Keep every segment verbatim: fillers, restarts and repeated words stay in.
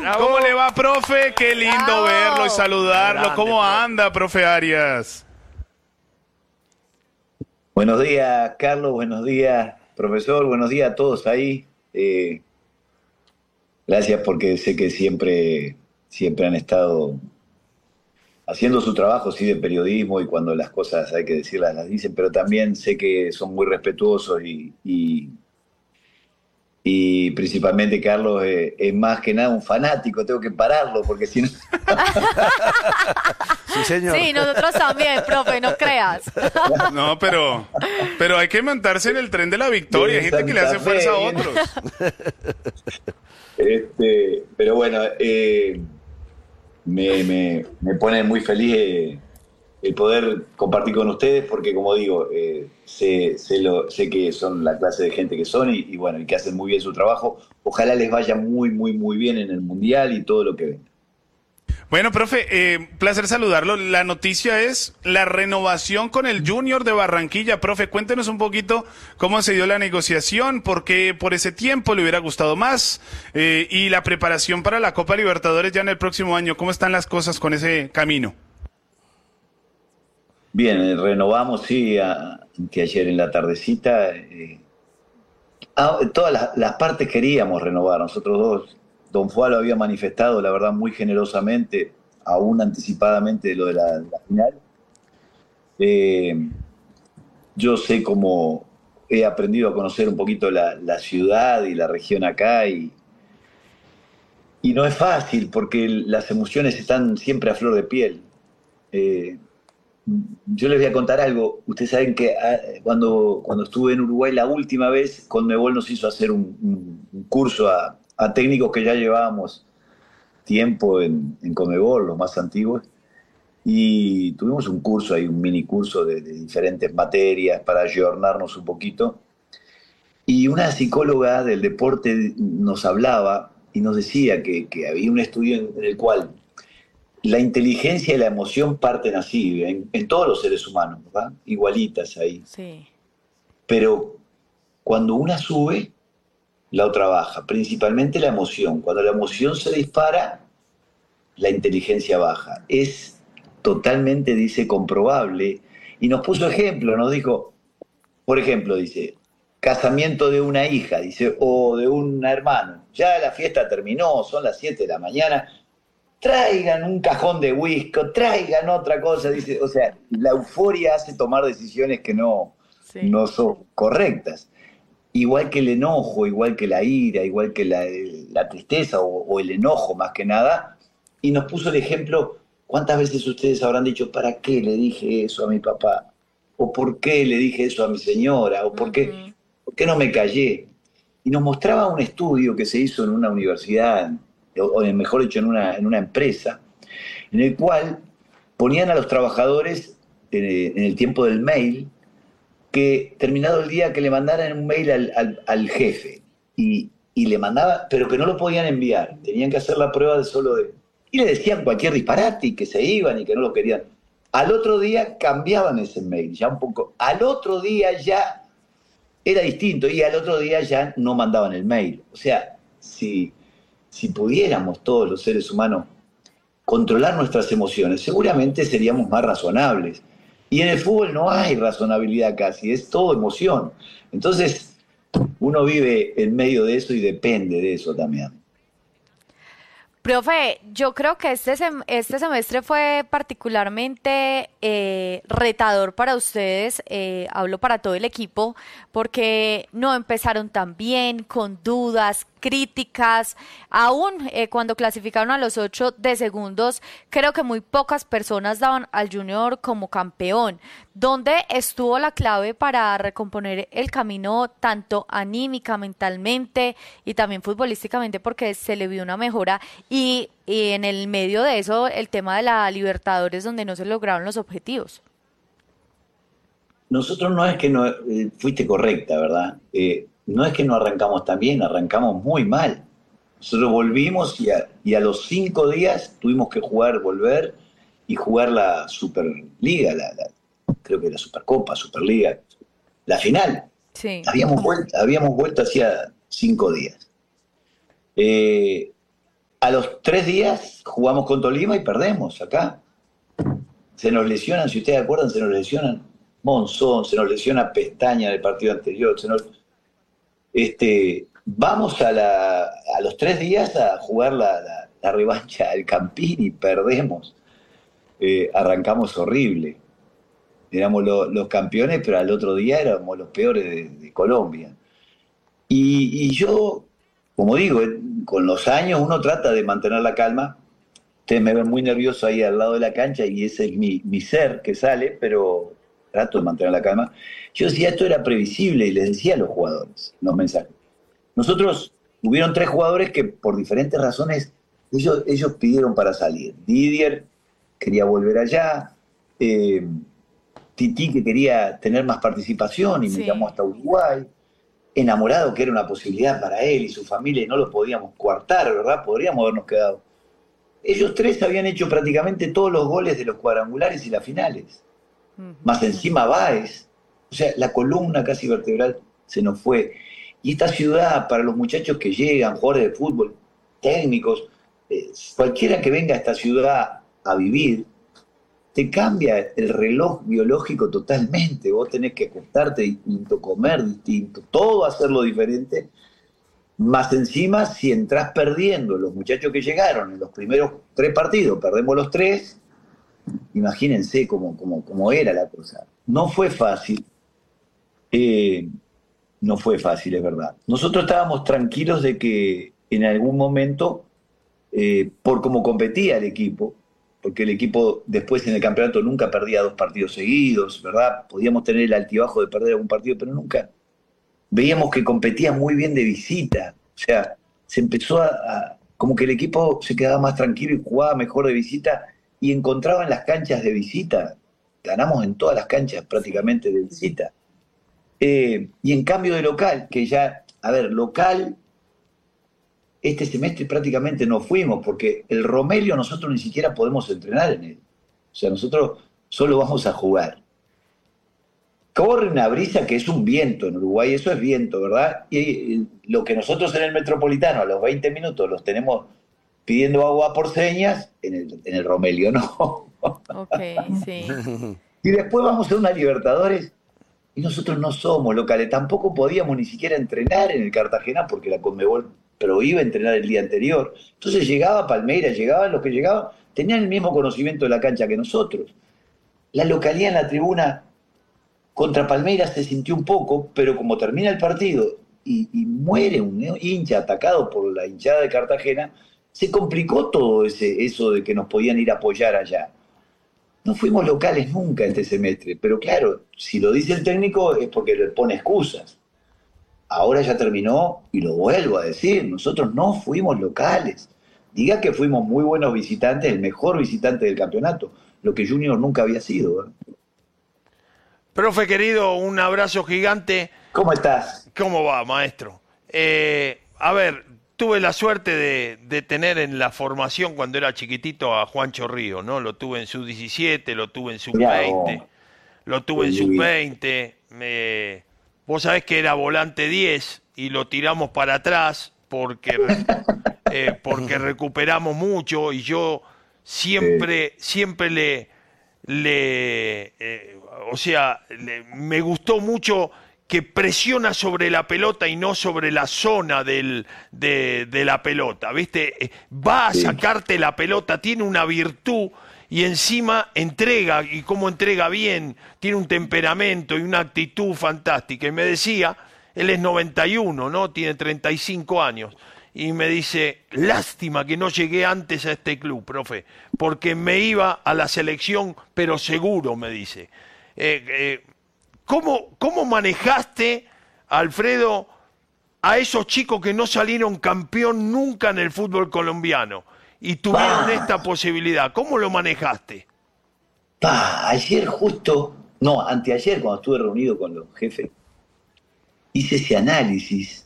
¿Cómo le va, profe? Qué lindo Bravo. verlo y saludarlo. Grande, ¿Cómo profe. anda, profe Arias? Buenos días, Carlos, buenos días, profesor, buenos días a todos ahí. Eh, gracias porque sé que siempre, siempre han estado haciendo su trabajo, sí, de periodismo y cuando las cosas hay que decirlas, las dicen, pero también sé que son muy respetuosos y, y, y principalmente Carlos eh, es más que nada un fanático, tengo que pararlo porque si no... Sí, señor. Sí, nosotros también, profe, no creas. No, pero, pero hay que montarse en el tren de la victoria. Hay gente que le hace Santa Fe, fuerza a bien. otros. Este, pero bueno, eh, me, me, me pone muy feliz eh, el poder compartir con ustedes porque, como digo, eh, sé, sé, lo, sé que son la clase de gente que son y, y bueno, y que hacen muy bien su trabajo. Ojalá les vaya muy, muy, muy bien en el Mundial y todo lo que venga. Bueno, profe, eh, placer saludarlo. La noticia es la renovación con el Junior de Barranquilla. Profe, cuéntenos un poquito cómo se dio la negociación, por qué por ese tiempo le hubiera gustado más eh, y la preparación para la Copa Libertadores ya en el próximo año. ¿Cómo están las cosas con ese camino? Bien, eh, renovamos, sí, a- que ayer en la tardecita. eh, ah, todas las, las partes queríamos renovar, nosotros dos. Don Fuá lo había manifestado, la verdad, muy generosamente, aún anticipadamente de lo de la, la final. Eh, yo sé cómo he aprendido a conocer un poquito la, la ciudad y la región acá y, y no es fácil porque las emociones están siempre a flor de piel. Eh, yo les voy a contar algo. Ustedes saben que ah, cuando, cuando estuve en Uruguay la última vez, Conmebol nos hizo hacer un, un- un curso a, a técnicos que ya llevábamos tiempo en, en Conmebol, los más antiguos, y tuvimos un curso ahí, un mini curso de, de diferentes materias para ayornarnos un poquito. Y una psicóloga del deporte nos hablaba y nos decía que, que había un estudio en, en el cual la inteligencia y la emoción parten así, en, en todos los seres humanos, ¿verdad? Igualitas ahí. Sí. Pero cuando una sube, la otra baja, principalmente la emoción. Cuando la emoción se dispara, la inteligencia baja. Es totalmente, dice, comprobable. Y nos puso ejemplo, nos dijo, por ejemplo, dice, casamiento de una hija, dice, o de un hermano. Ya la fiesta terminó, son las siete de la mañana, traigan un cajón de whisky, traigan otra cosa, dice, o sea, la euforia hace tomar decisiones que no, Sí. no son correctas. Igual que el enojo, igual que la ira, igual que la, la tristeza o, o el enojo más que nada, y nos puso el ejemplo, ¿cuántas veces ustedes habrán dicho, ¿para qué le dije eso a mi papá? ¿O por qué le dije eso a mi señora? ¿O por qué, Ujú. por qué no me callé? Y nos mostraba un estudio que se hizo en una universidad, o, o mejor dicho, en una, en una empresa, en el cual ponían a los trabajadores eh, en el tiempo del mail, que terminado el día que le mandaran un mail al, al- al jefe y, y le mandaba, pero que no lo podían enviar, tenían que hacer la prueba de solo de... Y le decían cualquier disparate y que se iban y que no lo querían. Al otro día cambiaban ese mail, ya un poco. Al otro día ya era distinto y al otro día ya no mandaban el mail. O sea, si, si pudiéramos todos los seres humanos controlar nuestras emociones, seguramente seríamos más razonables. Y en el fútbol no hay razonabilidad casi, es todo emoción. Entonces, uno vive en medio de eso y depende de eso también. Profe, yo creo que este, sem- este semestre fue particularmente eh, retador para ustedes, eh, hablo para todo el equipo, porque no empezaron tan bien, con dudas, críticas, aún eh, cuando clasificaron a los ocho de segundos, creo que muy pocas personas daban al Junior como campeón. ¿Dónde estuvo la clave para recomponer el camino tanto anímica, mentalmente y también futbolísticamente porque se le vio una mejora y, y en el medio de eso el tema de la Libertadores donde no se lograron los objetivos? Nosotros no es que no, eh, fuiste correcta, ¿verdad? Eh, no es que no arrancamos tan bien, arrancamos muy mal. Nosotros volvimos y a, y a los cinco días tuvimos que jugar, volver y jugar la Superliga, la, la- creo que la Supercopa, Superliga, la final. Sí. Habíamos vuelto, habíamos vuelto hacía cinco días. Eh, A los tres días jugamos con Tolima y perdemos acá. Se nos lesionan, si ustedes acuerdan, se nos lesionan Monzón, se nos lesiona Pestaña del partido anterior. Se nos, este, vamos a, la, a los tres días a jugar la, la, la revancha al Campín y perdemos. Eh, arrancamos horrible. Éramos lo, los campeones, pero al otro día éramos los peores de, de Colombia. Y, y yo, como digo, con los años uno trata de mantener la calma. Ustedes me ven muy nervioso ahí al lado de la cancha y ese es mi, mi ser que sale, pero trato de mantener la calma. Yo decía, esto era previsible y les decía a los jugadores, los mensajes. Nosotros, hubieron tres jugadores que por diferentes razones, ellos, ellos pidieron para salir. Didier quería volver allá, eh, Tití que quería tener más participación y sí. Me llamó hasta Uruguay. Enamorado que era una posibilidad para él y su familia y no lo podíamos coartar, ¿verdad? Podríamos habernos quedado. Ellos tres habían hecho prácticamente todos los goles de los cuadrangulares y las finales. Uh-huh. Más encima Báez. O sea, la columna casi vertebral se nos fue. Y esta ciudad, para los muchachos que llegan, jugadores de fútbol, técnicos, eh, cualquiera que venga a esta ciudad a vivir, te cambia el reloj biológico totalmente. Vos tenés que acostarte distinto, comer distinto, todo hacerlo diferente. Más encima, si entras perdiendo, los muchachos que llegaron en los primeros tres partidos, perdemos los tres, imagínense cómo, cómo, cómo era la cosa. No fue fácil, eh, no fue fácil, es verdad. Nosotros estábamos tranquilos de que en algún momento, eh, por cómo competía el equipo, porque el equipo después en el campeonato nunca perdía dos partidos seguidos, ¿verdad? Podíamos tener el altibajo de perder algún partido, pero nunca. Veíamos que competía muy bien de visita. O sea, se empezó a, a... como que el equipo se quedaba más tranquilo y jugaba mejor de visita y encontraba en las canchas de visita. Ganamos en todas las canchas prácticamente de visita. Eh, y en cambio de local, que ya... A ver, local... Este semestre prácticamente no fuimos, porque el Romelio nosotros ni siquiera podemos entrenar en él. O sea, nosotros solo vamos a jugar. Corre una brisa que es un viento en Uruguay, eso es viento, ¿verdad? Y lo que nosotros en el Metropolitano a los veinte minutos los tenemos pidiendo agua por señas, en el, en el Romelio no. Ok, sí. Y después vamos a una Libertadores y nosotros no somos locales. Tampoco podíamos ni siquiera entrenar en el Cartagena porque la Conmebol prohíbe entrenar el día anterior. Entonces llegaba Palmeiras, llegaban los que llegaban, tenían el mismo conocimiento de la cancha que nosotros. La localidad en la tribuna contra Palmeiras se sintió un poco, pero como termina el partido y, y muere un hincha atacado por la hinchada de Cartagena, se complicó todo ese, eso de que nos podían ir a apoyar allá. No fuimos locales nunca este semestre, pero claro, si lo dice el técnico es porque le pone excusas. Ahora ya terminó y lo vuelvo a decir, nosotros no fuimos locales. Diga que fuimos muy buenos visitantes, el mejor visitante del campeonato, lo que Junior nunca había sido, ¿eh? Profe querido, un abrazo gigante. ¿Cómo estás? ¿Cómo va, maestro? Eh, a ver, tuve la suerte de, de tener en la formación cuando era chiquitito a Juancho Río, ¿no? Lo tuve en sub diecisiete, lo tuve en sub veinte, lo tuve en sub veinte. Me... Vos sabés que era volante diez y lo tiramos para atrás porque, eh, porque recuperamos mucho y yo siempre, siempre le... le eh, o sea, le, me gustó mucho que presiona sobre la pelota y no sobre la zona del, de, de la pelota, ¿viste? Eh, va a sacarte la pelota, tiene una virtud y encima entrega, y cómo entrega bien, tiene un temperamento y una actitud fantástica. Y me decía, él es noventa y uno, ¿no? Tiene treinta y cinco años. Y me dice, lástima que no llegué antes a este club, profe, porque me iba a la selección, pero seguro, me dice. Eh, eh, ¿cómo, ¿Cómo manejaste, Alfredo, a esos chicos que no salieron campeón nunca en el fútbol colombiano y tuvieron ah. esta posibilidad? ¿Cómo lo manejaste? Ah, ayer justo, no, anteayer cuando estuve reunido con los jefes, hice ese análisis.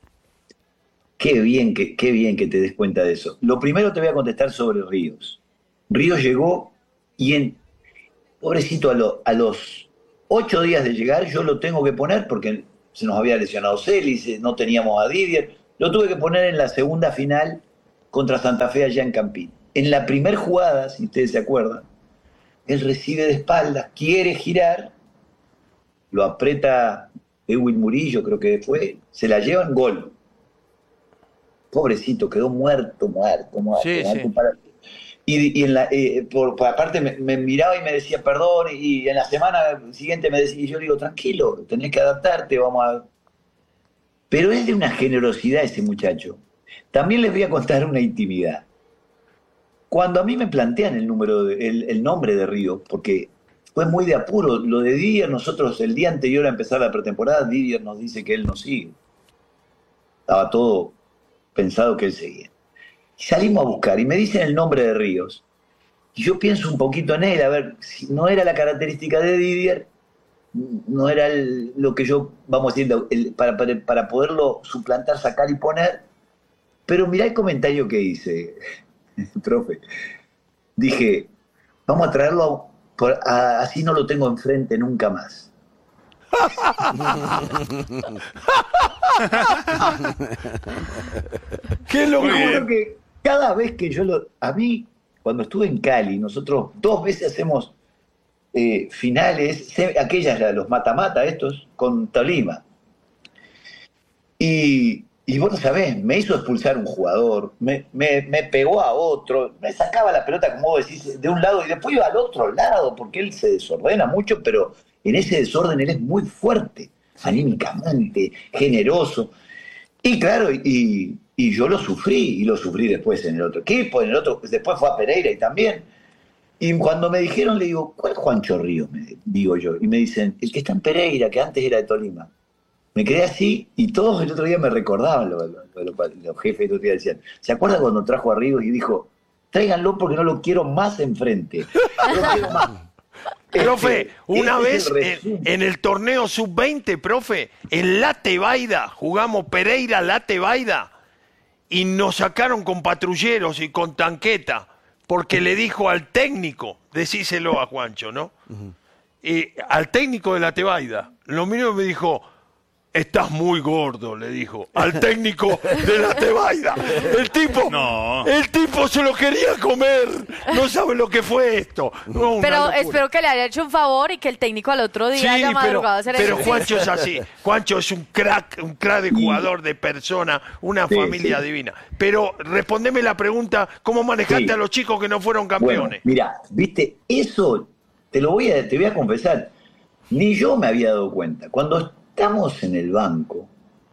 Qué bien, que, qué bien que te des cuenta de eso. Lo primero te voy a contestar sobre Ríos. Ríos llegó y en, pobrecito, a, lo, a los ocho días de llegar yo lo tengo que poner porque se nos había lesionado Celis, no teníamos a Didier. Lo tuve que poner en la segunda final contra Santa Fe allá en Campín. En la primer jugada, si ustedes se acuerdan, él recibe de espaldas, quiere girar, lo aprieta Edwin Murillo, creo que fue, se la llevan, gol. Pobrecito, quedó muerto, muerto, muerto. Sí, muerto sí. para... Y, y en la, eh, por, por aparte me, me miraba y me decía perdón, y en la semana siguiente me decía, y yo digo, tranquilo, tenés que adaptarte, vamos a... Pero es de una generosidad ese muchacho. También les voy a contar una intimidad. Cuando a mí me plantean el, número de, el, el nombre de Río, porque fue muy de apuro, lo de Didier, nosotros el día anterior a empezar la pretemporada, Didier nos dice que él no sigue. Estaba todo pensado que él seguía. Y salimos a buscar y me dicen el nombre de Ríos. Y yo pienso un poquito en él, a ver, si no era la característica de Didier, no era el, lo que yo, vamos a decir, el, para, para, para poderlo suplantar, sacar y poner. Pero mirá el comentario que hice, profe. Dije, vamos a traerlo, por, a, así no lo tengo enfrente nunca más. ¡Qué locura! Que cada vez que yo lo... A mí, cuando estuve en Cali, nosotros dos veces hacemos eh, finales, aquellas, los mata-mata estos, con Tolima. Y, y vos no sabés, me hizo expulsar un jugador, me, me, me pegó a otro, me sacaba la pelota, como vos decís, de un lado y después iba al otro lado, porque él se desordena mucho, pero en ese desorden él es muy fuerte, anímicamente, generoso. Y claro, y, y yo lo sufrí, y lo sufrí después en el otro equipo, en el otro, después fue a Pereira y también. Y cuando me dijeron, le digo, ¿cuál es Juancho Ríos? Me digo yo. Y me dicen, el que está en Pereira, que antes era de Tolima. Me quedé así, y todos el otro día me recordaban, los, los, los, los jefes el otro día decían, ¿se acuerdan cuando trajo a Ríos y dijo, tráiganlo porque no lo quiero más enfrente? No lo quiero más. Profe, Este, una este vez en, en el torneo sub veinte, profe, en La Tebaida, jugamos Pereira La Tebaida y nos sacaron con patrulleros y con tanqueta porque le dijo al técnico, decíselo a Juancho, ¿no? Uh-huh. Y al técnico de La Tebaida, lo mismo me dijo, estás muy gordo, le dijo al técnico de La Tebaida. El tipo, no. el tipo se lo quería comer. No sabe lo que fue esto. No, pero espero que le haya hecho un favor y que el técnico al otro día sí, haya madrugado a hacer pero eso. Pero Juancho es así. Juancho es un crack, un crack de jugador, de persona, una sí, familia sí. divina. Pero respondeme la pregunta, ¿cómo manejaste sí. a los chicos que no fueron campeones? Bueno, mira, viste, eso te lo voy a, te voy a confesar. Ni yo me había dado cuenta. Cuando estamos en el banco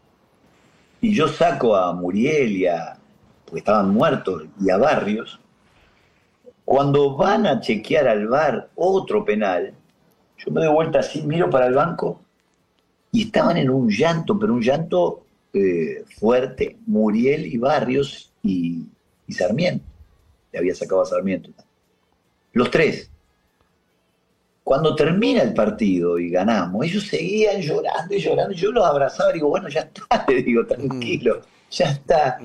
y yo saco a Muriel y a, porque estaban muertos, y a Barrios, cuando van a chequear al V A R otro penal, yo me doy vuelta así, miro para el banco y estaban en un llanto, pero un llanto eh, fuerte, Muriel y Barrios y, y Sarmiento, le había sacado a Sarmiento, los tres. Cuando termina el partido y ganamos, ellos seguían llorando y llorando. Yo los abrazaba y digo, bueno, ya está, le digo, tranquilo, ya está.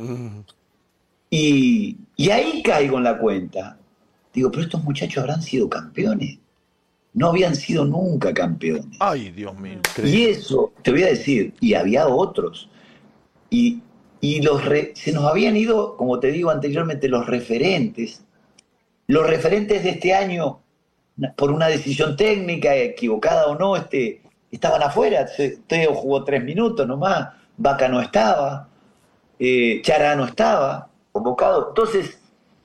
Y, y ahí caigo en la cuenta. Digo, pero estos muchachos habrán sido campeones. No habían sido nunca campeones. Ay, Dios mío. Y eso, te voy a decir, y había otros. Y, y los re, se nos habían ido, como te digo anteriormente, los referentes. Los referentes de este año, por una decisión técnica, equivocada o no, este, estaban afuera. Teo jugó tres minutos nomás, Vaca no estaba, eh, Chara no estaba convocado. Entonces,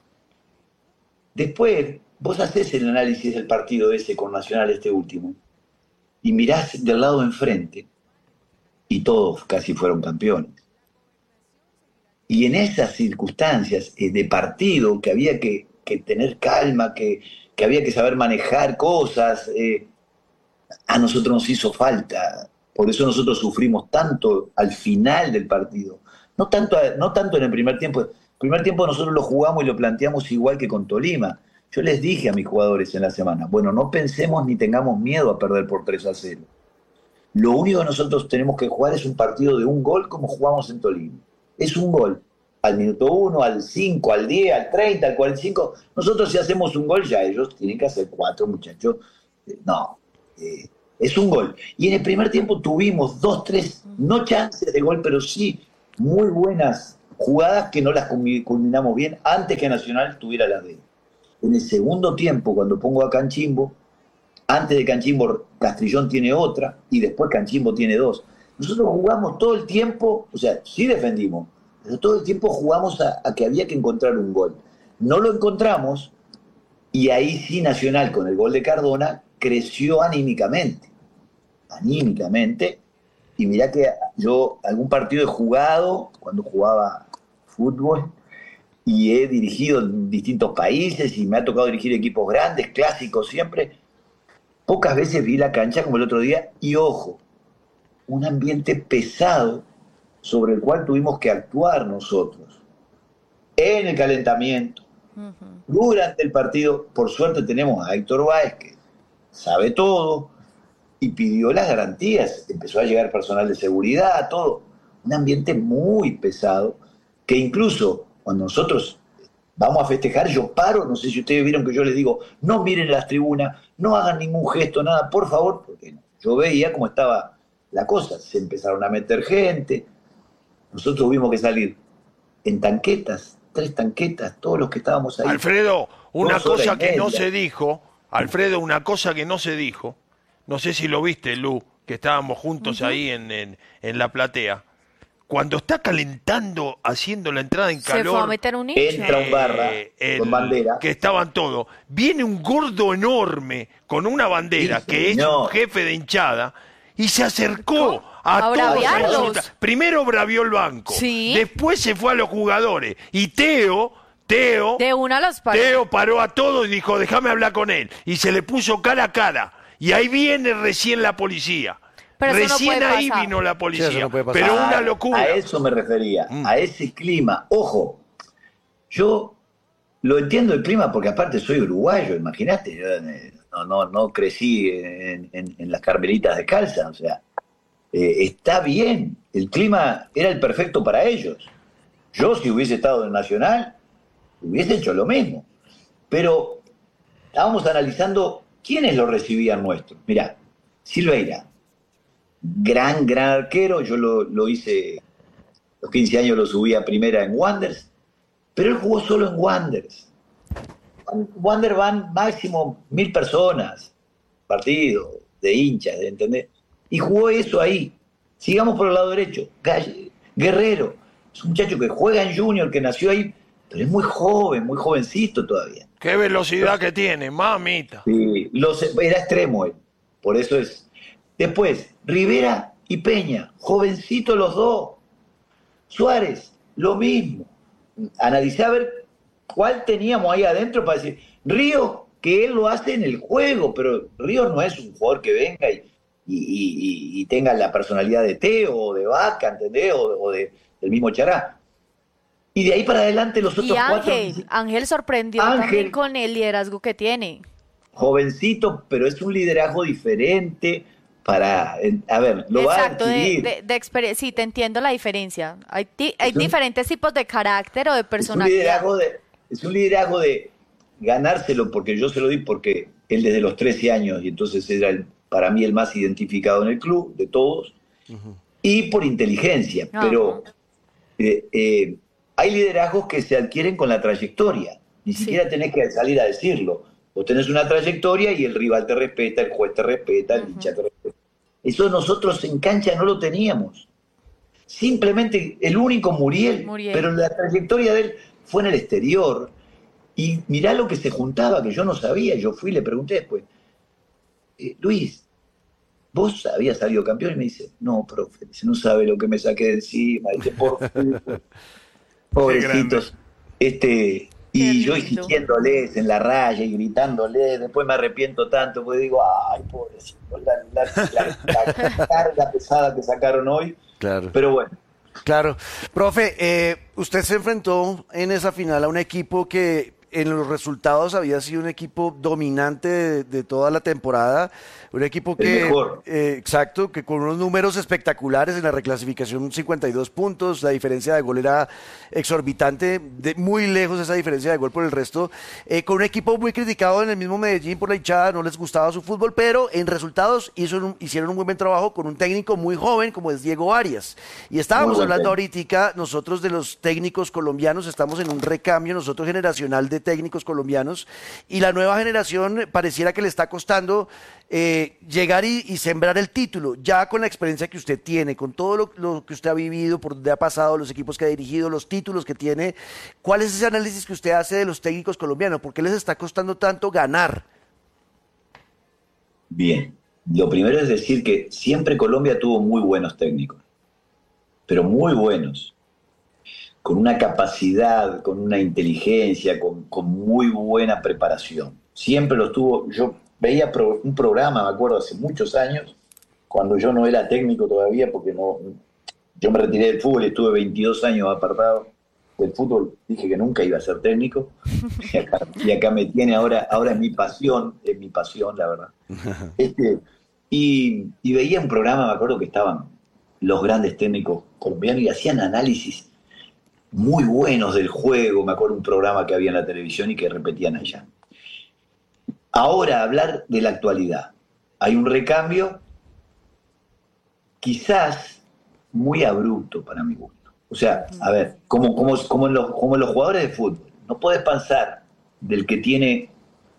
después vos hacés el análisis del partido ese con Nacional, este último, y mirás del lado enfrente, y todos casi fueron campeones. Y en esas circunstancias eh, de partido, que había que, que tener calma, que que había que saber manejar cosas, eh, a nosotros nos hizo falta, por eso nosotros sufrimos tanto al final del partido, no tanto, no tanto en el primer tiempo. El primer tiempo nosotros lo jugamos y lo planteamos igual que con Tolima. Yo les dije a mis jugadores en la semana, bueno, no pensemos ni tengamos miedo a perder por tres a cero. Lo único que nosotros tenemos que jugar es un partido de un gol como jugamos en Tolima. Es un gol. Al minuto uno, al cinco, al diez, al treinta, al cuarenta y cinco. Nosotros si hacemos un gol ya ellos tienen que hacer cuatro, muchachos. No, eh, es un gol. Y en el primer tiempo tuvimos dos, tres, no chances de gol, pero sí muy buenas jugadas que no las culminamos bien antes que Nacional tuviera las de él. En el segundo tiempo, cuando pongo a Canchimbo, antes de Canchimbo, Castrillón tiene otra y después Canchimbo tiene dos. Nosotros jugamos todo el tiempo, o sea, sí defendimos, pero todo el tiempo jugamos a, a que había que encontrar un gol. No lo encontramos y ahí sí Nacional, con el gol de Cardona, creció anímicamente. Anímicamente. Y mirá que yo algún partido he jugado cuando jugaba fútbol y he dirigido en distintos países y me ha tocado dirigir equipos grandes, clásicos siempre. Pocas veces vi la cancha como el otro día y ojo, un ambiente pesado sobre el cual tuvimos que actuar nosotros. En el calentamiento, uh-huh. Durante el partido, por suerte tenemos a Héctor Báez que sabe todo y pidió las garantías, empezó a llegar personal de seguridad, todo. Un ambiente muy pesado que incluso cuando nosotros vamos a festejar, yo paro, no sé si ustedes vieron que yo les digo, no miren las tribunas, no hagan ningún gesto, nada, por favor, porque yo veía cómo estaba la cosa, se empezaron a meter gente, nosotros tuvimos que salir en tanquetas, tres tanquetas, todos los que estábamos ahí. Alfredo, una cosa que no se dijo, Alfredo, una cosa que no se dijo, no sé si lo viste, Lu, que estábamos juntos uh-huh. ahí en, en, en la platea. Cuando está calentando, haciendo la entrada en calor... Se fue a meter un hincha. Entra un barra eh, el, con bandera. Que estaban todos. Viene un gordo enorme con una bandera, sí, que es no. un jefe de hinchada, y se acercó a, a todos. Primero bravió el banco. ¿Sí? Después se fue a los jugadores. Y Teo... Teo... De una los paró. Teo paró a todos y dijo, déjame hablar con él. Y se le puso cara a cara. Y ahí viene recién la policía. Pero recién no ahí pasar. vino la policía, sí, no pero una locura. A eso me refería, mm. a ese clima. Ojo, yo lo entiendo el clima porque aparte soy uruguayo, imagínate, yo no, no, no crecí en, en, en las Carmelitas descalzas, o sea, eh, está bien, el clima era el perfecto para ellos. Yo si hubiese estado en Nacional, hubiese hecho lo mismo. Pero estábamos analizando quiénes lo recibían nuestros. Mirá, Silveira, gran, gran arquero, yo lo, lo hice, los quince años lo subí a primera en Wanderers, pero él jugó solo en Wanderers. Wanderers van máximo mil personas, partido, de hinchas, de entender, y jugó eso ahí. Sigamos por el lado derecho, Guerrero, es un muchacho que juega en Junior, que nació ahí, pero es muy joven, muy jovencito todavía. Qué velocidad los, que tiene, mamita. Sí, los, era extremo él, por eso es. Después, Rivera y Peña, jovencitos los dos. Suárez, lo mismo. Analicé a ver cuál teníamos ahí adentro para decir, Río, que él lo hace en el juego, pero Río no es un jugador que venga y, y, y, y tenga la personalidad de Teo o de Vaca, ¿entendés? O, o de, del mismo Chará. Y de ahí para adelante los otros y Ángel, cuatro... Ángel sorprendió Ángel, también con el liderazgo que tiene. Jovencito, pero es un liderazgo diferente... para, a ver, lo Exacto, va a adquirir. de, de, de exper- sí, te entiendo la diferencia. Hay, ti- hay un, diferentes tipos de carácter o de personalidad. Es un, liderazgo de, es un liderazgo de ganárselo, porque yo se lo di porque él desde los trece años, y entonces era el, para mí el más identificado en el club, de todos, uh-huh. y por inteligencia. Uh-huh. Pero eh, eh, hay liderazgos que se adquieren con la trayectoria. Ni sí. siquiera tenés que salir a decirlo. Vos tenés una trayectoria y el rival te respeta, el juez te respeta, el hincha uh-huh. te respeta. Eso nosotros en cancha no lo teníamos. Simplemente el único Muriel, Muriel, pero la trayectoria de él fue en el exterior. Y mirá lo que se juntaba, que yo no sabía. Yo fui y le pregunté después, eh, Luis, ¿vos habías salido campeón? Y me dice, no, profe, dice, no sabe lo que me saqué de encima. Dice, por pobrecitos. Este... Y yo insistiéndoles en la raya y gritándoles, después me arrepiento tanto, porque digo, ay, pobrecito, la, la, la, la carga pesada que sacaron hoy. Claro. Pero bueno. Claro. Profe, eh, usted se enfrentó en esa final a un equipo que en los resultados había sido un equipo dominante de, de toda la temporada, un equipo que, eh, exacto, que con unos números espectaculares en la reclasificación, cincuenta y dos puntos, la diferencia de gol era exorbitante, de, muy lejos esa diferencia de gol por el resto, eh, con un equipo muy criticado en el mismo Medellín por la hinchada, no les gustaba su fútbol, pero en resultados hizo un, hicieron un muy buen trabajo con un técnico muy joven como es Diego Arias. Y estábamos hablando ahorita, nosotros de los técnicos colombianos, estamos en un recambio, nosotros generacional de técnicos colombianos, y la nueva generación pareciera que le está costando eh, llegar y, y sembrar el título, ya con la experiencia que usted tiene, con todo lo, lo que usted ha vivido, por donde ha pasado, los equipos que ha dirigido, los títulos que tiene. ¿Cuál es ese análisis que usted hace de los técnicos colombianos? ¿Por qué les está costando tanto ganar? Bien, lo primero es decir que siempre Colombia tuvo muy buenos técnicos, pero muy buenos, con una capacidad, con una inteligencia, con, con muy buena preparación. Siempre los tuvo. Yo veía pro, un programa, me acuerdo, hace muchos años, cuando yo no era técnico todavía, porque no, yo me retiré del fútbol y estuve veintidós años apartado del fútbol, dije que nunca iba a ser técnico, y acá, y acá me tiene, ahora, ahora es mi pasión, es mi pasión, la verdad. Este, y, y veía un programa, me acuerdo que estaban los grandes técnicos colombianos y hacían análisis muy buenos del juego, me acuerdo un programa que había en la televisión y que repetían allá. Ahora, hablar de la actualidad. Hay un recambio, quizás muy abrupto para mi gusto. O sea, a ver, como, como, como, en los, como en los jugadores de fútbol, no podés pasar del que tiene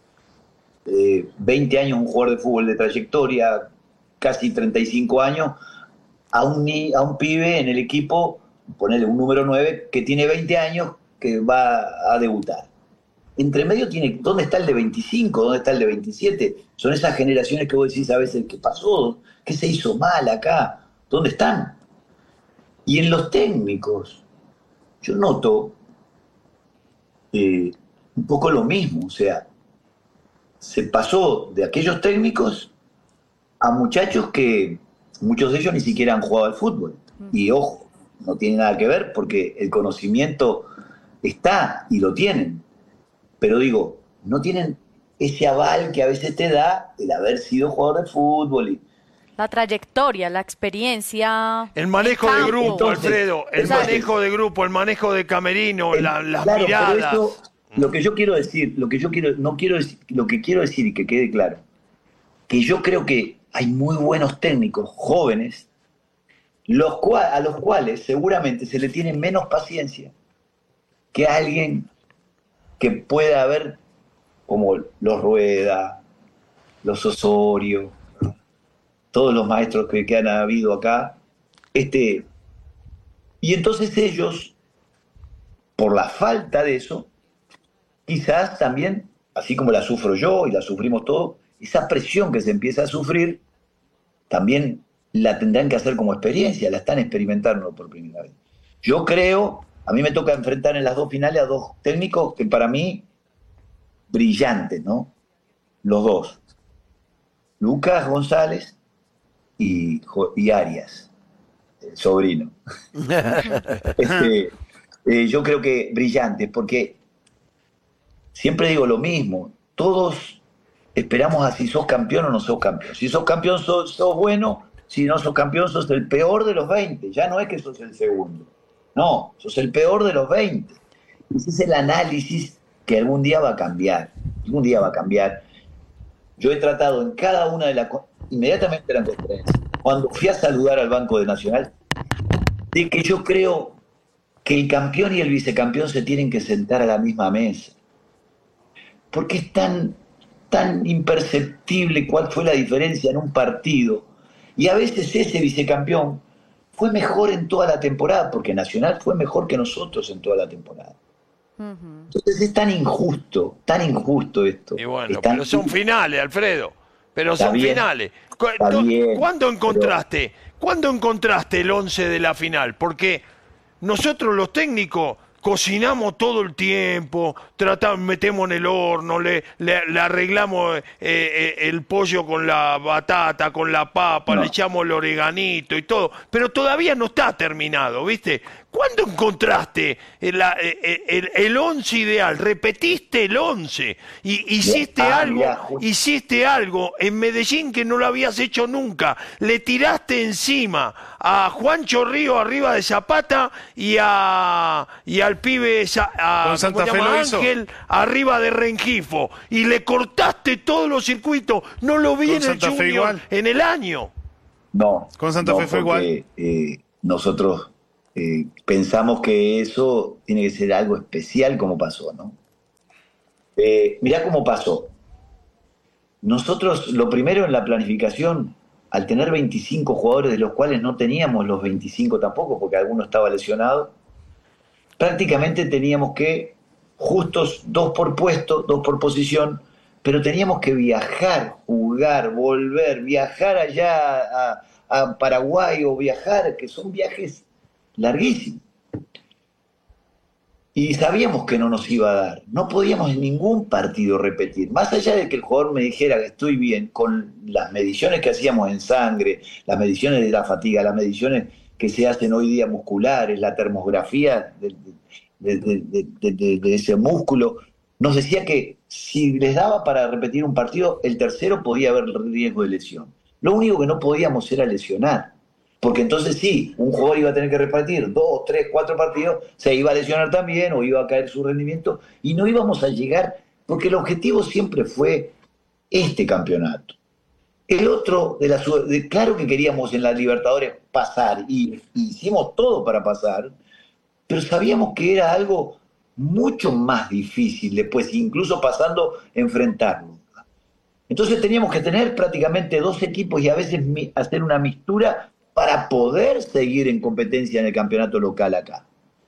eh, veinte años un jugador de fútbol de trayectoria, casi treinta y cinco años, a un, a un pibe en el equipo, ponerle un número nueve, que tiene veinte años, que va a debutar. Entre medio tiene, ¿dónde está el de veinticinco? ¿Dónde está el de veintisiete? Son esas generaciones que vos decís a veces, ¿qué pasó? ¿Qué se hizo mal acá? ¿Dónde están? Y en los técnicos, yo noto eh, un poco lo mismo. O sea, se pasó de aquellos técnicos a muchachos que muchos de ellos ni siquiera han jugado al fútbol. Y ojo, no tiene nada que ver porque el conocimiento está y lo tienen. Pero digo, no tienen ese aval que a veces te da el haber sido jugador de fútbol. Y... la trayectoria, la experiencia. El manejo de grupo, entonces, Alfredo. El entonces, manejo de grupo, el manejo de camerino, el, la, las claro, miradas. Pero esto, lo que yo quiero decir, lo que yo quiero, no quiero decir, lo que quiero decir y que quede claro, que yo creo que hay muy buenos técnicos jóvenes, los cual, a los cuales seguramente se le tiene menos paciencia que a alguien que pueda haber, como los Rueda, los Osorio, todos los maestros que, que han habido acá, este, y entonces ellos, por la falta de eso, quizás también, así como la sufro yo y la sufrimos todos, esa presión que se empieza a sufrir, también la tendrán que hacer como experiencia, la están experimentando por primera vez. Yo creo, a mí me toca enfrentar en las dos finales a dos técnicos que para mí, brillantes, ¿no? Los dos. Lucas González y, y Arias, el sobrino. este, eh, yo creo que brillantes, porque siempre digo lo mismo, todos esperamos a si sos campeón o no sos campeón. Si sos campeón sos, sos bueno, si no sos campeón sos el peor de los veinte, ya no es que sos el segundo, no, sos el peor de los veinte. Ese es el análisis que algún día va a cambiar, algún día va a cambiar. Yo he tratado en cada una de las... Inmediatamente eran conferencias. Cuando fui a saludar al Banco de Nacional, de que yo creo que el campeón y el vicecampeón se tienen que sentar a la misma mesa. Porque es tan, tan imperceptible cuál fue la diferencia en un partido. Y a veces ese vicecampeón fue mejor en toda la temporada, porque Nacional fue mejor que nosotros en toda la temporada. Uh-huh. Entonces es tan injusto, tan injusto esto. Y bueno, tan... pero son finales, Alfredo. Pero está son bien, finales. ¿Cu- bien, ¿Cuándo encontraste? Pero... ¿Cuándo encontraste el once de la final? Porque nosotros los técnicos cocinamos todo el tiempo, tratamos, metemos en el horno, le, le, le arreglamos eh, eh, el pollo con la batata, con la papa, no. le echamos el oreganito y todo, pero todavía no está terminado, ¿viste? ¿Cuándo encontraste el, el, el once ideal? ¿Repetiste el once? Y hiciste ah, algo, ya, hiciste algo en Medellín que no lo habías hecho nunca. Le tiraste encima a Juancho Río arriba de Zapata y a y al pibe a, Con Santa Fe lo hizo. Ángel arriba de Rengifo. Y le cortaste todos los circuitos. No lo vi Con en Santa el Fe Junior igual. en el año. No. Con Santa no, Fe fue porque, igual. Eh, nosotros eh, pensamos que eso tiene que ser algo especial como pasó, ¿no? Eh, mirá cómo pasó. Nosotros, lo primero en la planificación, al tener veinticinco jugadores, de los cuales no teníamos los veinticinco tampoco, porque alguno estaba lesionado, prácticamente teníamos que, justos dos por puesto, dos por posición, pero teníamos que viajar, jugar, volver, viajar allá a, a Paraguay o viajar, que son viajes larguísimos. Y sabíamos que no nos iba a dar. No podíamos en ningún partido repetir. Más allá de que el jugador me dijera que estoy bien, con las mediciones que hacíamos en sangre, las mediciones de la fatiga, las mediciones que se hacen hoy día musculares, la termografía de, de, de, de, de, de, de ese músculo, nos decía que si les daba para repetir un partido, el tercero podía haber riesgo de lesión. Lo único que no podíamos era lesionar. Porque entonces sí, un jugador iba a tener que repartir dos, tres, cuatro partidos, se iba a lesionar también o iba a caer su rendimiento y no íbamos a llegar, porque el objetivo siempre fue este campeonato. El otro, de la, de, claro que queríamos en la Libertadores pasar y, y hicimos todo para pasar, pero sabíamos que era algo mucho más difícil después, incluso pasando, enfrentarlo. Entonces teníamos que tener prácticamente dos equipos y a veces mi, hacer una mixtura para poder seguir en competencia en el campeonato local acá.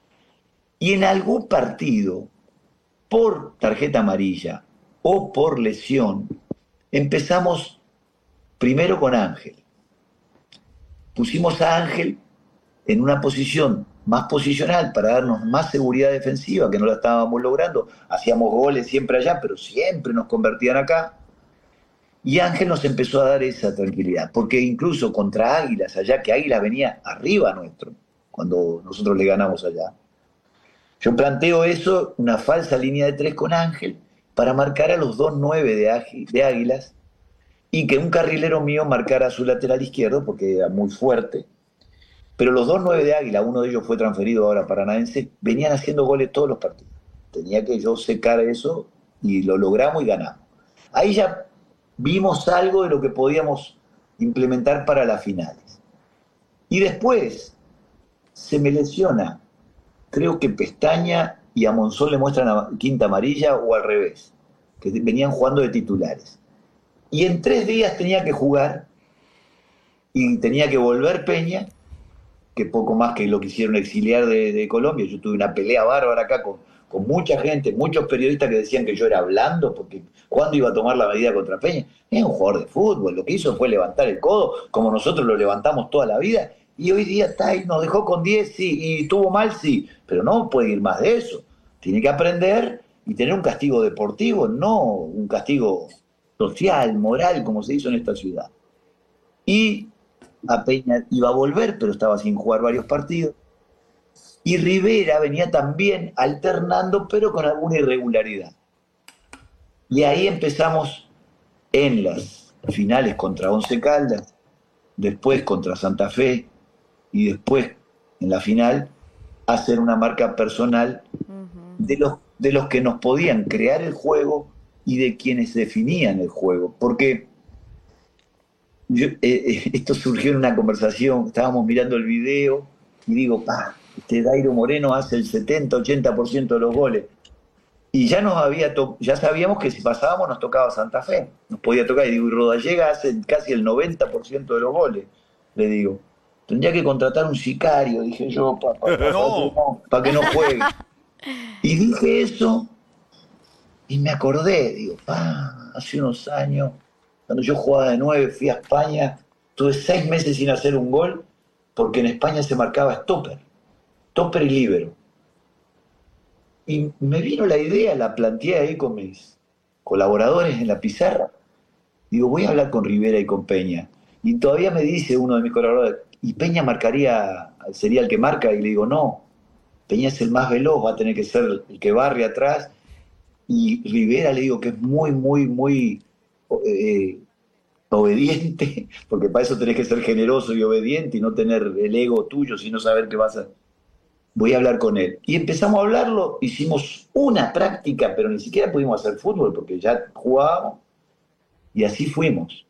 Y en algún partido, por tarjeta amarilla o por lesión, empezamos primero con Ángel. Pusimos a Ángel en una posición más posicional para darnos más seguridad defensiva, que no la estábamos logrando. Hacíamos goles siempre allá, pero siempre nos convertían acá. Y Ángel nos empezó a dar esa tranquilidad, porque incluso contra Águilas, allá que Águilas venía arriba nuestro, cuando nosotros le ganamos allá, yo planteo eso, una falsa línea de tres con Ángel, para marcar a los dos nueve de, de Águilas, y que un carrilero mío marcara a su lateral izquierdo, porque era muy fuerte, pero los dos nueve de Águila, uno de ellos fue transferido ahora a Paranaense, venían haciendo goles todos los partidos. Tenía que yo secar eso, y lo logramos y ganamos. Ahí ya vimos algo de lo que podíamos implementar para las finales. Y después se me lesiona, creo que Pestaña y a Monzón le muestran a quinta amarilla o al revés, que venían jugando de titulares. Y en tres días tenía que jugar y tenía que volver Peña, que poco más que lo quisieron exiliar de, de Colombia. Yo tuve una pelea bárbara acá con, con mucha gente, muchos periodistas que decían que yo era blando, porque ¿cuándo iba a tomar la medida contra Peña? Es un jugador de fútbol, lo que hizo fue levantar el codo, como nosotros lo levantamos toda la vida, y hoy día está ahí, nos dejó con diez, sí, y estuvo mal, sí, pero no puede ir más de eso. Tiene que aprender y tener un castigo deportivo, no un castigo social, moral, como se hizo en esta ciudad. Y a Peña iba a volver, pero estaba sin jugar varios partidos. Y Rivera venía también alternando, pero con alguna irregularidad. Y ahí empezamos en las finales contra Once Caldas, después contra Santa Fe, y después en la final a hacer una marca personal uh-huh. de los, de los que nos podían crear el juego y de quienes definían el juego. Porque yo, eh, esto surgió en una conversación, estábamos mirando el video y digo, pa, este Dairo Moreno hace el setenta, ochenta por ciento de los goles. Y ya nos había to- ya sabíamos que si pasábamos nos tocaba Santa Fe, nos podía tocar. Y digo, y Rodallega hace casi el noventa por ciento de los goles. Le digo, tendría que contratar un sicario, dije yo, para pa, pa, no. pa, pa que no juegue. Y dije eso y me acordé, digo, pa, hace unos años, cuando yo jugaba de nueve, fui a España, tuve seis meses sin hacer un gol, porque en España se marcaba stopper, stopper y líbero. Y me vino la idea, la planteé ahí con mis colaboradores en la pizarra. Digo, voy a hablar con Rivera y con Peña. Y todavía me dice uno de mis colaboradores, ¿y Peña marcaría, sería el que marca? Y le digo, no, Peña es el más veloz, va a tener que ser el que barre atrás. Y Rivera, le digo que es muy, muy, muy eh, obediente, porque para eso tenés que ser generoso y obediente y no tener el ego tuyo, sino saber qué vas a... Voy a hablar con él. Y empezamos a hablarlo, hicimos una práctica, pero ni siquiera pudimos hacer fútbol, porque ya jugábamos, y así fuimos.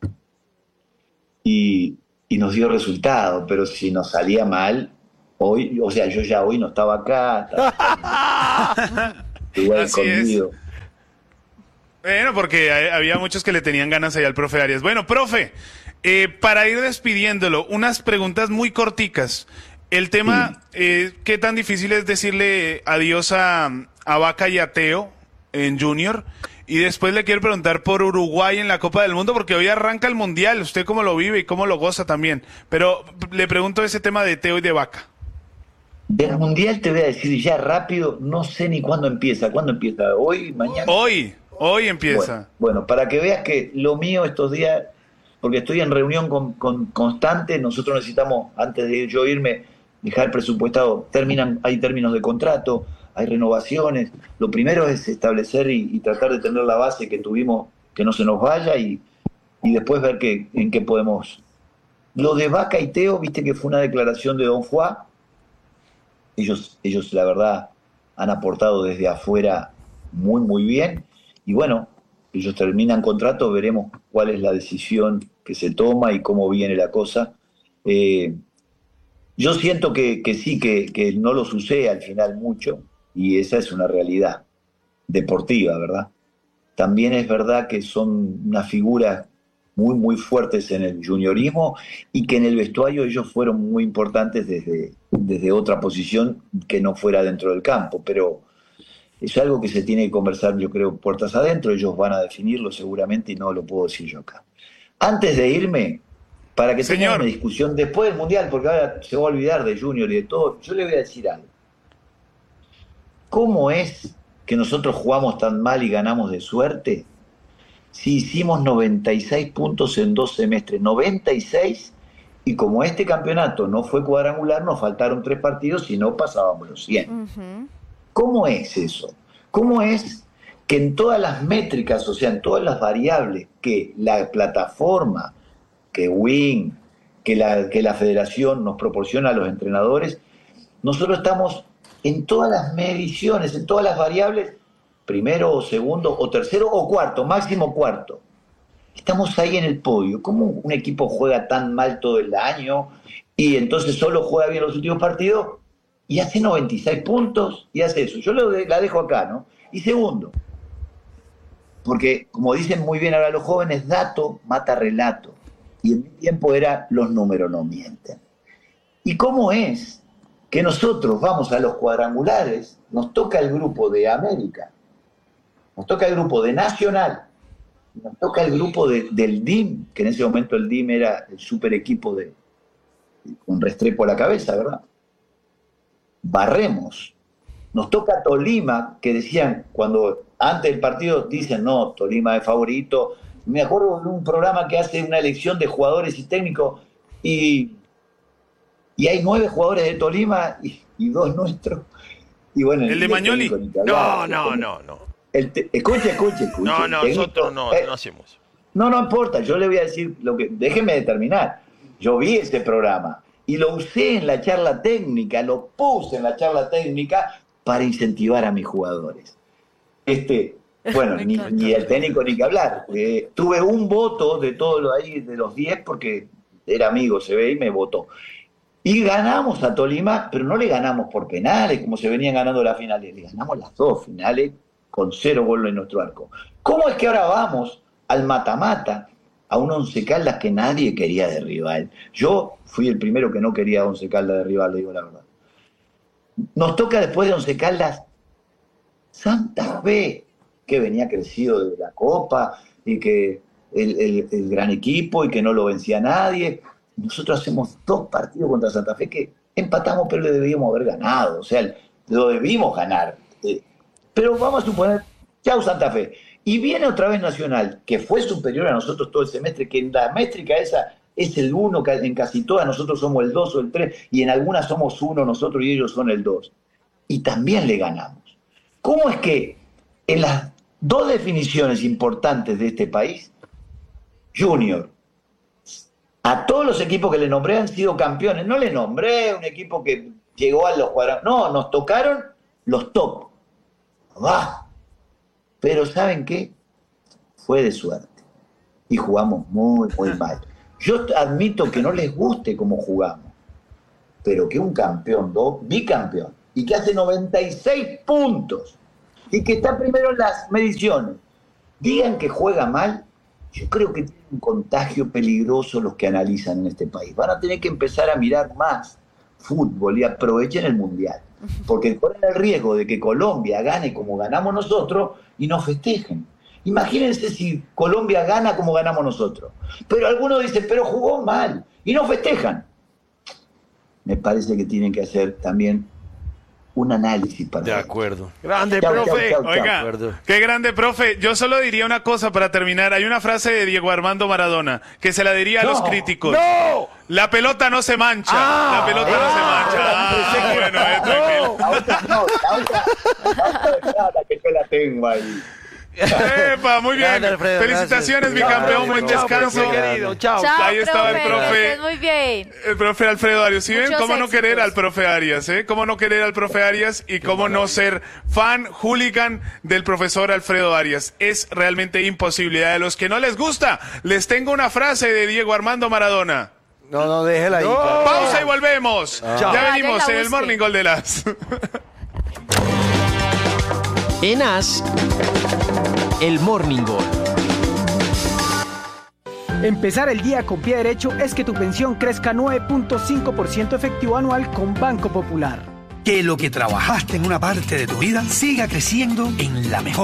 Y, y nos dio resultado, pero si nos salía mal, hoy, o sea, yo ya hoy no estaba acá, estaba igual escondido. Bueno, porque había muchos que le tenían ganas allá al profe Arias. Bueno, profe, eh, para ir despidiéndolo, unas preguntas muy corticas. El tema, sí. eh, ¿qué tan difícil es decirle adiós a, a Vaca y a Teo en Junior? Y después le quiero preguntar por Uruguay en la Copa del Mundo, porque hoy arranca el Mundial. ¿Usted cómo lo vive y cómo lo goza también? Pero le pregunto ese tema de Teo y de Vaca. Del Mundial te voy a decir ya rápido, no sé ni cuándo empieza. ¿Cuándo empieza? ¿Hoy? ¿Mañana? Hoy. Hoy empieza. Bueno, bueno, para que veas que lo mío estos días, porque estoy en reunión con, con constante, nosotros necesitamos, antes de yo irme, dejar presupuestado, terminan, hay términos de contrato, hay renovaciones. Lo primero es establecer y, y tratar de tener la base que tuvimos, que no se nos vaya, y, y después ver que, en qué podemos. Lo de Vaca y Teo, viste que fue una declaración de Don Juan. Ellos, ellos la verdad, han aportado desde afuera muy, muy bien. Y bueno, ellos terminan contrato, veremos cuál es la decisión que se toma y cómo viene la cosa. Eh, yo siento que, que sí, que, que no los usé al final mucho, y esa es una realidad deportiva, ¿verdad? También es verdad que son unas figuras muy, muy fuertes en el juniorismo y que en el vestuario ellos fueron muy importantes desde, desde otra posición que no fuera dentro del campo, pero... es algo que se tiene que conversar, yo creo, puertas adentro. Ellos van a definirlo seguramente y no lo puedo decir yo acá. Antes de irme, para que tengamos una discusión después del Mundial, porque ahora se va a olvidar de Junior y de todo, yo le voy a decir algo. ¿Cómo es que nosotros jugamos tan mal y ganamos de suerte si hicimos noventa y seis puntos en dos semestres? noventa y seis, y como este campeonato no fue cuadrangular, nos faltaron tres partidos y no pasábamos los cien. Uh-huh. ¿Cómo es eso? ¿Cómo es que en todas las métricas, o sea, en todas las variables que la plataforma, que Win, que la, que la federación nos proporciona a los entrenadores, nosotros estamos en todas las mediciones, en todas las variables, primero o segundo o tercero o cuarto, máximo cuarto. Estamos ahí en el podio. ¿Cómo un equipo juega tan mal todo el año y entonces solo juega bien los últimos partidos? Y hace noventa y seis puntos y hace eso. Yo lo de, la dejo acá, ¿no? Y segundo, porque como dicen muy bien ahora los jóvenes, dato mata relato. Y en mi tiempo era los números no mienten. ¿Y cómo es que nosotros vamos a los cuadrangulares, nos toca el grupo de América, nos toca el grupo de Nacional, nos toca el grupo de, del D I M, que en ese momento el D I M era el super equipo de, con Restrepo a la cabeza, ¿verdad? Barremos. Nos toca Tolima, que decían, cuando antes del partido dicen, no, Tolima es favorito. Me acuerdo de un programa que hace una elección de jugadores y técnicos, y, y hay nueve jugadores de Tolima y, y dos nuestros. Y bueno, ¿El, el de Mañoli? No, no, no, no. El te, escuche, escuche, escuche. No, no, técnico, nosotros no, eh, no hacemos. No, no importa, yo le voy a decir lo que... Déjeme determinar. Yo vi ese programa y lo usé en la charla técnica, lo puse en la charla técnica para incentivar a mis jugadores. Este, bueno, ni, ni el técnico ni que hablar. Eh, tuve un voto de todos los ahí, de los diez, porque era amigo, se ve, y me votó. Y ganamos a Tolima, pero no le ganamos por penales, como se venían ganando las finales. Le ganamos las dos finales con cero goles en nuestro arco. ¿Cómo es que ahora vamos al mata-mata, a un Once Caldas que nadie quería de rival? Yo fui el primero que no quería a Once Caldas de rival, le digo la verdad. Nos toca después de Once Caldas Santa Fe, que venía crecido de la Copa y que el, el, el gran equipo y que no lo vencía nadie. Nosotros hacemos dos partidos contra Santa Fe que empatamos, pero le debíamos haber ganado. O sea, lo debimos ganar. Eh, pero vamos a suponer, chau Santa Fe. Y viene otra vez Nacional, que fue superior a nosotros todo el semestre, que en la métrica esa es el uno, en casi todas nosotros somos el dos o el tres, y en algunas somos uno nosotros y ellos son el dos. y también le ganamos. ¿Cómo es que en las dos definiciones importantes de este país, Junior, a todos los equipos que le nombré han sido campeones? No le nombré un equipo que llegó a los cuadrados. No, nos tocaron los top. ¡Ah! Pero ¿saben qué? Fue de suerte. Y jugamos muy, muy mal. Yo admito que no les guste cómo jugamos, pero que un campeón, dos, bicampeón, y que hace noventa y seis puntos, y que está primero en las mediciones, digan que juega mal, yo creo que tiene un contagio peligroso los que analizan en este país. Van a tener que empezar a mirar más fútbol y aprovechen el Mundial, porque corren el riesgo de que Colombia gane como ganamos nosotros y nos festejen. Imagínense si Colombia gana como ganamos nosotros. Pero algunos dicen, pero jugó mal y no festejan. Me parece que tienen que hacer también un análisis para De acuerdo. Grande, chau, profe. chau, chau, Oiga, chau. qué grande, profe. Yo solo diría una cosa para terminar. Hay una frase de Diego Armando Maradona que se la diría a No, los críticos. ¡No! La pelota no se mancha. Ah, la pelota eh, no se mancha. Ah, bueno, eh, tranquilo. La otra no, la otra, la otra la que yo la tengo ahí. Epa, muy bien. Grande, Alfredo, Felicitaciones, gracias. bicampeón. Chao, Buen chao, descanso. profe, Querido, chao. Chao, Ahí estaba el profe, profe. que estés muy bien. El profe Alfredo Arias. ¿Sí ven Muchos cómo no querer éxitos. al profe Arias? ¿eh? ¿Cómo no querer al profe Arias y cómo no ser fan, hooligan del profesor Alfredo Arias? Es realmente imposible. A los que no les gusta, les tengo una frase de Diego Armando Maradona. No, no, déjela ahí. No. claro. Pausa y volvemos. Chao. Ya Vaya, venimos la en el busque. Morning Gol de las. En As, el Morning Gol. Empezar el día con pie derecho es que tu pensión crezca nueve punto cinco por ciento efectivo anual con Banco Popular. Que lo que trabajaste en una parte de tu vida siga creciendo en la mejor.